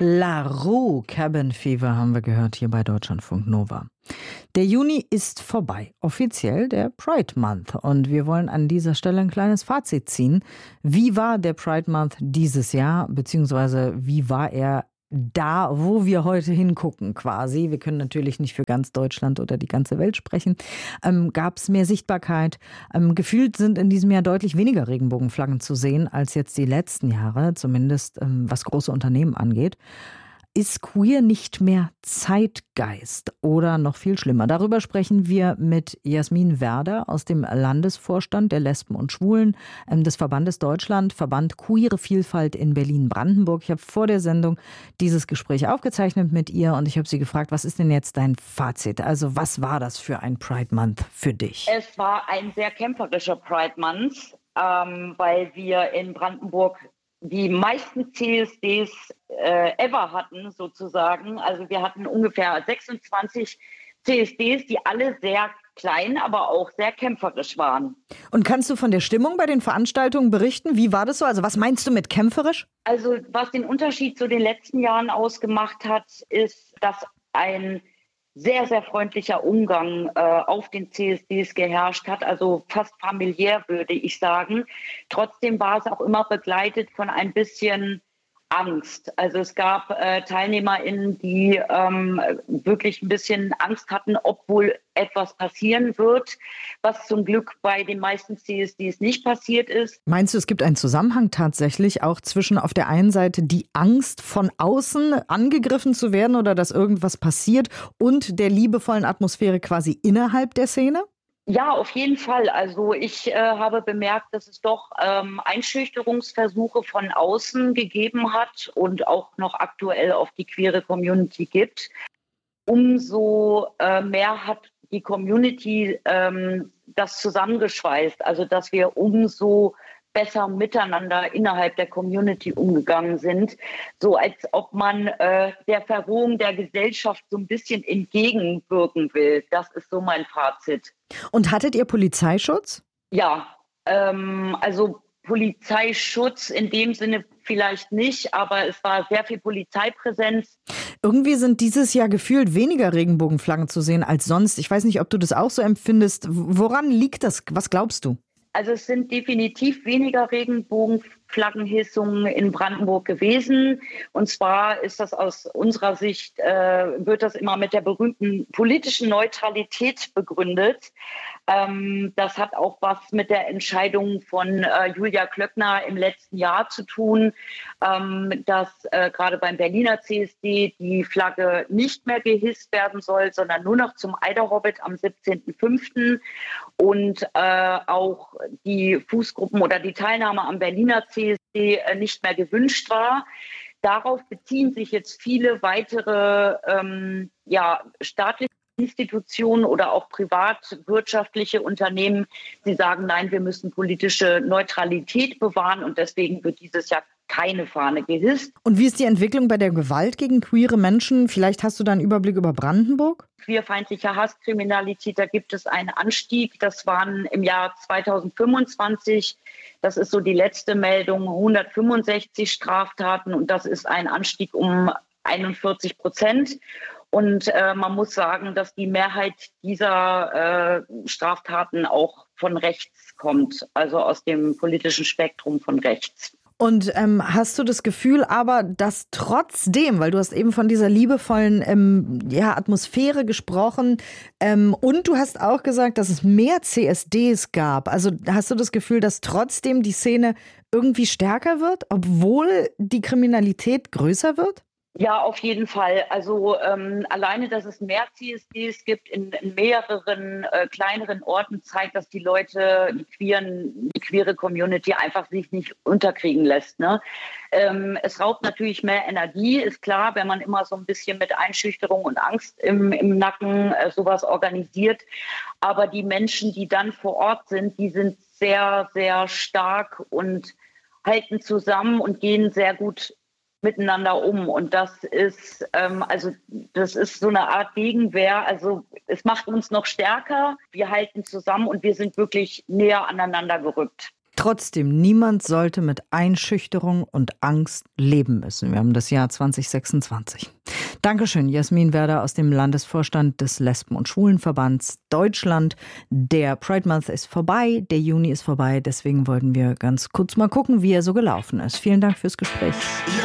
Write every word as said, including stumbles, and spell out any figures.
La Roux, Cabin Fever haben wir gehört hier bei Deutschlandfunk Nova. Der Juni ist vorbei, offiziell der Pride Month. Und wir wollen an dieser Stelle ein kleines Fazit ziehen. Wie war der Pride Month dieses Jahr, beziehungsweise wie war er da, wo wir heute hingucken quasi? Wir können natürlich nicht für ganz Deutschland oder die ganze Welt sprechen. Ähm, gab es mehr Sichtbarkeit? Ähm, gefühlt sind in diesem Jahr deutlich weniger Regenbogenflaggen zu sehen als jetzt die letzten Jahre, zumindest ähm, was große Unternehmen angeht. Ist queer nicht mehr Zeitgeist oder noch viel schlimmer? Darüber sprechen wir mit Jasmin Werder aus dem Landesvorstand der Lesben und Schwulen ähm, des Verbandes Deutschland, Verband Queere Vielfalt in Berlin-Brandenburg. Ich habe vor der Sendung dieses Gespräch aufgezeichnet mit ihr und ich habe sie gefragt, was ist denn jetzt dein Fazit? Also was war das für ein Pride Month für dich? Es war ein sehr kämpferischer Pride Month, ähm, weil wir in Brandenburg die meisten C S Ds äh, ever hatten, sozusagen. Also wir hatten ungefähr sechsundzwanzig C S Ds, die alle sehr klein, aber auch sehr kämpferisch waren. Und kannst du von der Stimmung bei den Veranstaltungen berichten? Wie war das so? Also was meinst du mit kämpferisch? Also was den Unterschied zu den letzten Jahren ausgemacht hat, ist, dass ein sehr, sehr freundlicher Umgang äh, auf den C S Ds geherrscht hat, also fast familiär, würde ich sagen. Trotzdem war es auch immer begleitet von ein bisschen Angst. Also es gab äh, TeilnehmerInnen, die ähm, wirklich ein bisschen Angst hatten, ob wohl etwas passieren wird, was zum Glück bei den meisten C S Ds nicht passiert ist. Meinst du, es gibt einen Zusammenhang tatsächlich auch zwischen auf der einen Seite die Angst, von außen angegriffen zu werden oder dass irgendwas passiert und der liebevollen Atmosphäre quasi innerhalb der Szene? Ja, auf jeden Fall. Also ich äh, habe bemerkt, dass es doch ähm, Einschüchterungsversuche von außen gegeben hat und auch noch aktuell auf die queere Community gibt. Umso äh, mehr hat die Community ähm, das zusammengeschweißt, also dass wir umso besser miteinander innerhalb der Community umgegangen sind, so als ob man äh, der Verrohung der Gesellschaft so ein bisschen entgegenwirken will. Das ist so mein Fazit. Und hattet ihr Polizeischutz? Ja, ähm, also Polizeischutz in dem Sinne vielleicht nicht, aber es war sehr viel Polizeipräsenz. Irgendwie sind dieses Jahr gefühlt weniger Regenbogenflaggen zu sehen als sonst. Ich weiß nicht, ob du das auch so empfindest. Woran liegt das? Was glaubst du? Also es sind definitiv weniger Regenbogenflaggenhissungen in Brandenburg gewesen. Und zwar ist das aus unserer Sicht, äh, wird das immer mit der berühmten politischen Neutralität begründet. Ähm, das hat auch was mit der Entscheidung von äh, Julia Klöckner im letzten Jahr zu tun, ähm, dass äh, gerade beim Berliner C S D die Flagge nicht mehr gehisst werden soll, sondern nur noch zum Eiderhobbit am siebzehnten fünften und äh, auch die Fußgruppen oder die Teilnahme am Berliner C S D äh, nicht mehr gewünscht war. Darauf beziehen sich jetzt viele weitere ähm, ja, staatliche Institutionen oder auch privatwirtschaftliche Unternehmen. Sie sagen, nein, wir müssen politische Neutralität bewahren und deswegen wird dieses Jahr keine Fahne gehisst. Und wie ist die Entwicklung bei der Gewalt gegen queere Menschen? Vielleicht hast du da einen Überblick über Brandenburg? Queerfeindliche Hasskriminalität, da gibt es einen Anstieg. Das waren im Jahr zweitausendfünfundzwanzig, das ist so die letzte Meldung, hundertfünfundsechzig Straftaten und das ist ein Anstieg um einundvierzig Prozent. Und äh, man muss sagen, dass die Mehrheit dieser äh, Straftaten auch von rechts kommt, also aus dem politischen Spektrum von rechts. Und ähm, hast du das Gefühl aber, dass trotzdem, weil du hast eben von dieser liebevollen ähm, ja, Atmosphäre gesprochen ähm, und du hast auch gesagt, dass es mehr C S Ds gab. Also hast du das Gefühl, dass trotzdem die Szene irgendwie stärker wird, obwohl die Kriminalität größer wird? Ja, auf jeden Fall. Also ähm, alleine, dass es mehr C S Ds gibt in, in mehreren äh, kleineren Orten, zeigt, dass die Leute, die queeren, die queere Community einfach sich nicht unterkriegen lässt. Ne? Ähm, es raubt natürlich mehr Energie, ist klar, wenn man immer so ein bisschen mit Einschüchterung und Angst im, im Nacken äh, sowas organisiert. Aber die Menschen, die dann vor Ort sind, die sind sehr, sehr stark und halten zusammen und gehen sehr gut miteinander um. Und das ist, ähm, also das ist so eine Art Gegenwehr. Also es macht uns noch stärker. Wir halten zusammen und wir sind wirklich näher aneinander gerückt. Trotzdem, niemand sollte mit Einschüchterung und Angst leben müssen. Wir haben das Jahr zwanzig sechsundzwanzig. Dankeschön, Jasmin Werder aus dem Landesvorstand des Lesben- und Schwulenverbands Deutschland. Der Pride Month ist vorbei, der Juni ist vorbei. Deswegen wollten wir ganz kurz mal gucken, wie er so gelaufen ist. Vielen Dank fürs Gespräch.